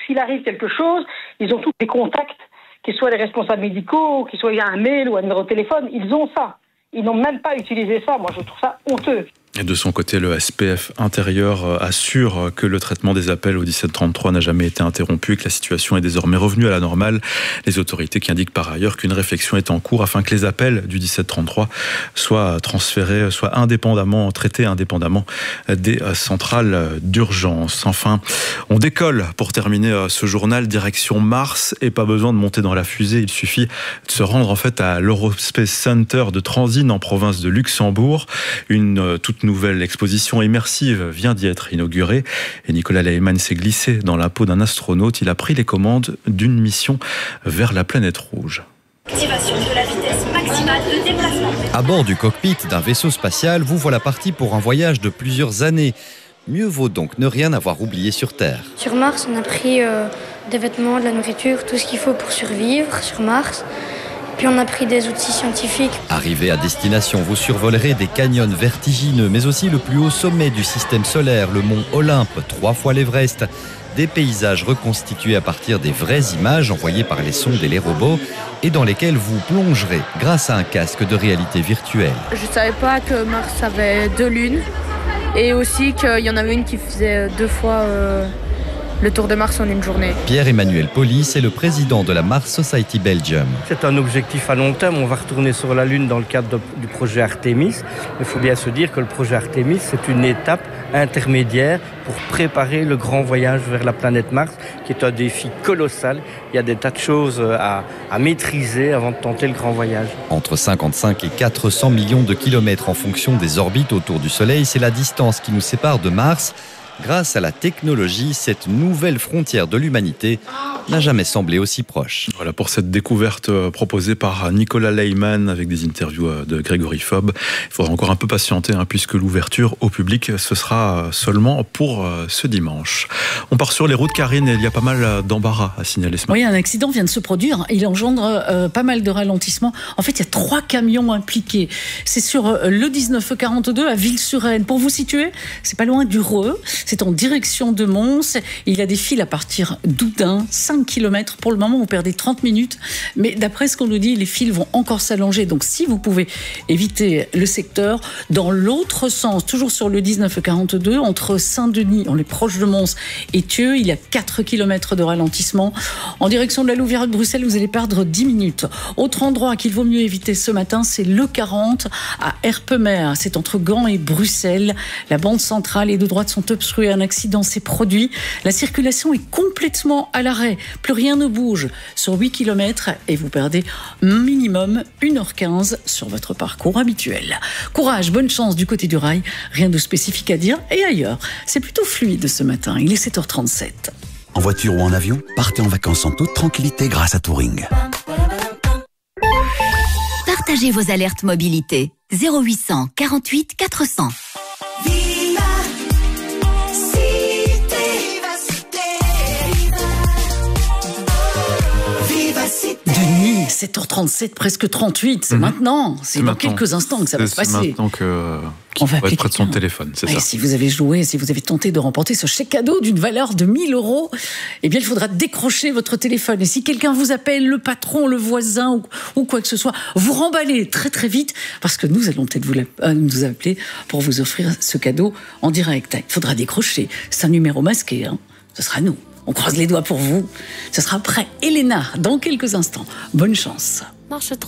s'il arrive quelque chose, ils ont tous les contacts, qu'ils soient les responsables médicaux, qu'ils soient un mail ou un numéro de téléphone, ils ont ça. Ils n'ont même pas utilisé ça. Moi, je trouve ça honteux. Et de son côté, le SPF intérieur assure que le traitement des appels au 1733 n'a jamais été interrompu et que la situation est désormais revenue à la normale. Les autorités qui indiquent par ailleurs qu'une réflexion est en cours afin que les appels du 1733 soient transférés, soient traités indépendamment des centrales d'urgence. Enfin, on décolle pour terminer ce journal direction Mars et pas besoin de monter dans la fusée. Il suffit de se rendre en fait à l'Eurospace Center de Transine en province de Luxembourg. Une toute nouvelle exposition immersive vient d'y être inaugurée et Nicolas Leyman s'est glissé dans la peau d'un astronaute. Il a pris les commandes d'une mission vers la planète rouge. Activation de la vitesse maximale de déplacement. À bord du cockpit d'un vaisseau spatial, vous voilà parti pour un voyage de plusieurs années. Mieux vaut donc ne rien avoir oublié sur Terre. Sur Mars, on a pris des vêtements, de la nourriture, tout ce qu'il faut pour survivre sur Mars. Puis on a pris des outils scientifiques. Arrivé à destination, vous survolerez des canyons vertigineux, mais aussi le plus haut sommet du système solaire, le mont Olympe, 3 fois l'Everest. Des paysages reconstitués à partir des vraies images envoyées par les sondes et les robots et dans lesquels vous plongerez grâce à un casque de réalité virtuelle. Je ne savais pas que Mars avait 2 lunes et aussi qu'il y en avait une qui faisait 2 fois le tour de Mars en une journée. Pierre-Emmanuel Polis est le président de la Mars Society Belgium. C'est un objectif à long terme. On va retourner sur la Lune dans le cadre du projet Artemis. Il faut bien se dire que le projet Artemis, c'est une étape intermédiaire pour préparer le grand voyage vers la planète Mars, qui est un défi colossal. Il y a des tas de choses à maîtriser avant de tenter le grand voyage. Entre 55 et 400 millions de kilomètres en fonction des orbites autour du Soleil, c'est la distance qui nous sépare de Mars. Grâce à la technologie, cette nouvelle frontière de l'humanité n'a jamais semblé aussi proche. Voilà pour cette découverte proposée par Nicolas Leyman avec des interviews de Grégory Fob. Il faudra encore un peu patienter puisque l'ouverture au public, ce sera seulement pour ce dimanche. On part sur les routes, Karine, et il y a pas mal d'embarras à signaler ce matin. Oui, un accident vient de se produire. Il engendre pas mal de ralentissements. En fait, il y a 3 camions impliqués. C'est sur le 1942 à Ville-sur-Aisne. Pour vous situer, c'est pas loin du Reux. C'est en direction de Mons. Il y a des files à partir d'Oudin, 5 km. Pour le moment, vous perdez 30 minutes. Mais d'après ce qu'on nous dit, les files vont encore s'allonger. Donc, si vous pouvez éviter le secteur, dans l'autre sens, toujours sur le 1942, entre Saint-Denis, on est proche de Mons, et Thieux, il y a 4 km de ralentissement. En direction de la Louvière de Bruxelles, vous allez perdre 10 minutes. Autre endroit qu'il vaut mieux éviter ce matin, c'est le 40 à Erpemer. C'est entre Gand et Bruxelles. La bande centrale et de droite sont obstruées. Un accident s'est produit. La circulation est complètement à l'arrêt. Plus rien ne bouge sur 8 km et vous perdez minimum 1h15 sur votre parcours habituel. Courage, bonne chance du côté du rail. Rien de spécifique à dire. Et ailleurs, c'est plutôt fluide ce matin. Il est 7h37. En voiture ou en avion, partez en vacances en toute tranquillité grâce à Touring. Partagez vos alertes mobilité. 0800 48 400. Denis, 7h37, presque 38, c'est maintenant. C'est dans quelques instants que ça va se passer. C'est maintenant qu'il va être près de son téléphone, c'est ça. Si vous avez joué, si vous avez tenté de remporter ce chèque cadeau d'une valeur de 1 000 €, eh bien, il faudra décrocher votre téléphone. Et si quelqu'un vous appelle, le patron, le voisin ou quoi que ce soit, vous remballez très très vite parce que nous allons peut-être nous appeler pour vous offrir ce cadeau en direct. Il faudra décrocher. C'est un numéro masqué, ce sera nous. On croise les doigts pour vous. Ce sera après Elena dans quelques instants. Bonne chance. Marche 3.